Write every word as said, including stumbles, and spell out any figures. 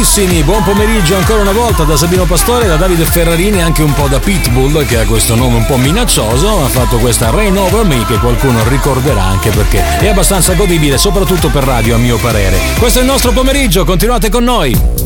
carissimi, buon pomeriggio ancora una volta da Sabino Pastore, da Davide Ferrarini, anche un po' da Pitbull, che ha questo nome un po' minaccioso. Ha fatto questa Rain Over Me, che qualcuno ricorderà anche perché è abbastanza godibile, soprattutto per radio a mio parere. Questo è il nostro pomeriggio, continuate con noi.